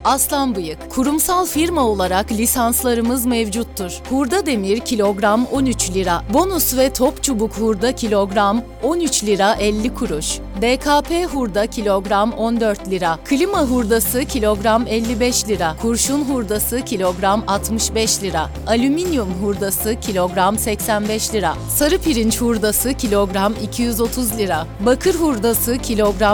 Aslanbıyık. Kurumsal firma olarak lisanslarımız mevcuttur. Hurda demir kilogram 13 lira. Bonus ve top çubuk hurda kilogram 13 lira 50 kuruş. DKP hurda kilogram 14 lira. Klima hurdası kilogram 55 lira. Kurşun hurdası kilogram 65 lira. Alüminyum hurdası kilogram 85 lira. Sarı pirinç hurdası kilogram 230 lira. Bakır hurdası kilogram